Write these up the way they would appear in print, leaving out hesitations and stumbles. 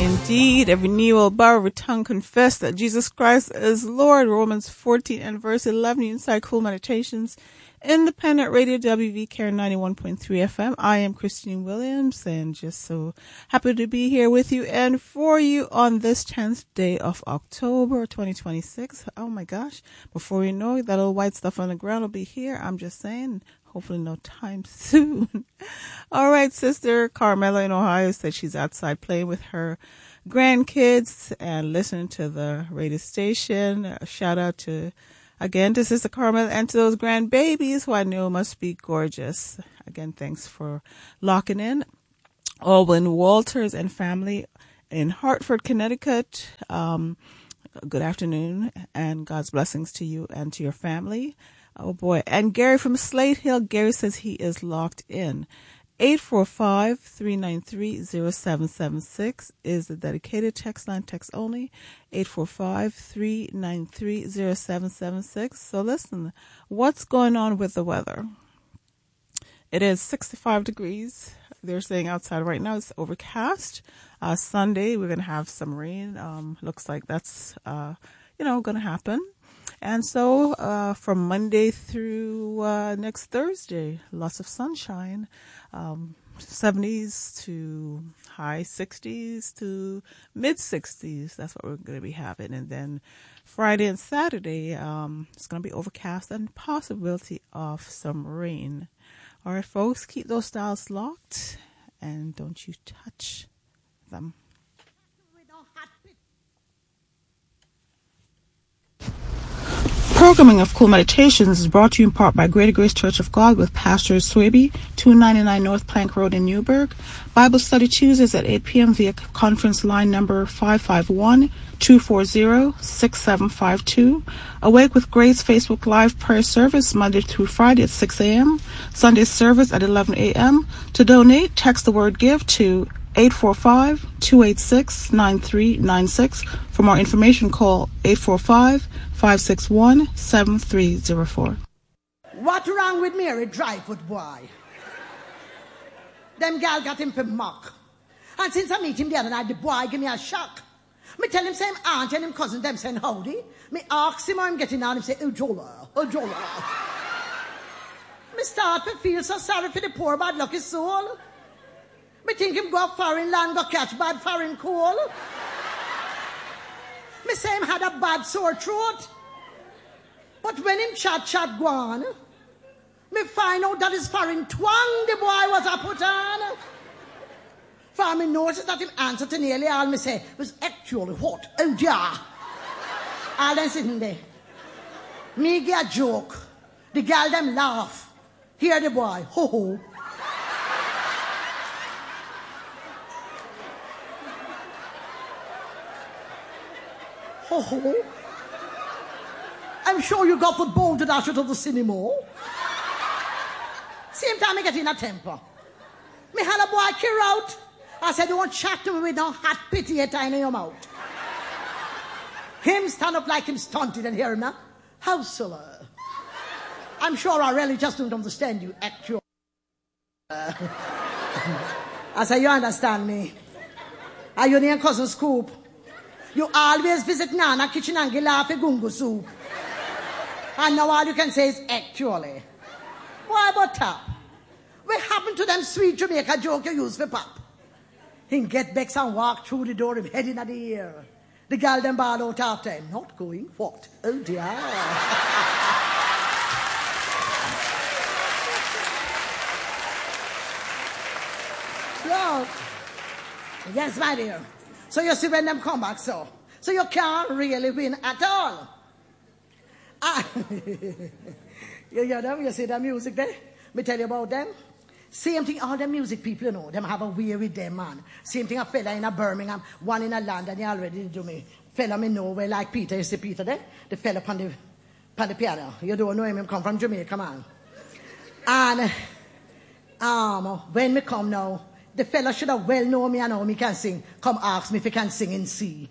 Indeed, every knee will bow, every tongue confess that Jesus Christ is Lord. Romans 14 and verse 11, Inside Cool Meditations, Independent Radio, WVCare 91.3 FM. I am Christine Williams, and just so happy to be here with you and for you on this 10th day of October 2026. Oh my gosh, before you know it, that little white stuff on the ground will be here. I'm just saying, hopefully no time soon. All right, Sister Carmela in Ohio said she's outside playing with her grandkids and listening to the radio station. A shout out again to Sister Carmela and to those grandbabies who I know must be gorgeous. Again, thanks for locking in. Alwyn Walters and family in Hartford, Connecticut. Good afternoon and God's blessings to you and to your family. Oh boy. And Gary from Slate Hill, Gary says he is locked in. 845-393-0776 is the dedicated text line, text only. 845-393-0776. So listen, what's going on with the weather? It is 65 degrees. They're saying outside right now it's overcast. Sunday we're going to have some rain. Looks like that's, going to happen. And so from Monday through next Thursday, lots of sunshine, 70s to high 60s to mid 60s. That's what we're going to be having. And then Friday and Saturday, it's going to be overcast and possibility of some rain. All right, folks, keep those dials locked and don't you touch them. Programming of Cool Meditations is brought to you in part by Greater Grace Church of God with Pastor Swaby, 299 North Plank Road in Newburgh. Bible study Tuesdays at 8 p.m. via conference line number 551-240-6752. Awake with Grace Facebook Live prayer service Monday through Friday at 6 a.m. Sunday service at 11 a.m. To donate, text the word GIVE to 845-286-9396. For more information, call 845-561-7304. What wrong with Mary Dryfoot boy? Them gal got him for mock. And since I meet him the other night, the boy give me a shock. Me tell him say him aunt and him cousin, them saying howdy. Me ask him how I'm getting on, him say, Ujola. Me start to feel so sorry for the poor bad lucky soul. Me think him go up foreign land, go catch bad foreign coal. Me say him had a bad sore throat. But when him chat go on, me find out that his foreign twang the boy was a put on. For me notice that him answer to nearly all me say was actually what? Oh yeah. All them sitting there. Me get a joke. The girl them laugh. Hear the boy. Ho ho. Ho ho. I'm sure you got the ball to dash it of the cinema. Same time I get in a temper. Me had a boy kill out. I said, don't chat to me with no hot pity at in your mouth. Him stand up like him stunted and hear him now. How, sir? I'm sure I really just don't understand you, actually. I said, you understand me. Are you near cousin Scoop? You always visit Nana kitchen and get laugh at gungo soup. And now all you can say is actually. Why but tap? What happened to them sweet Jamaica joke you use for pop? He get back and walk through the door, him head in the air. The girl them ball out after him. Not going, what? Oh dear. So, yes, my dear. So you see when them come back, so you can't really win at all. You hear them? You see the music there? Me tell you about them. Same thing, all the music people, you know, them have a way with them, man. Same thing, a fella in a Birmingham, one in a London, you already do me. Fella me know where like Peter, you see Peter there? The fella on the piano. You don't know him come from Jamaica, man. And when me come now, the fella should have well know me and know me can sing. Come ask me if he can sing in C.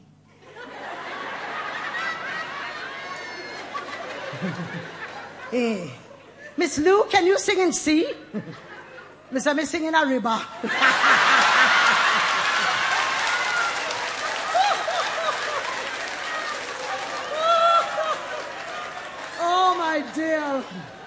Hey, Miss Lou, can you sing in C? Miss, I'm singing a river. my dear.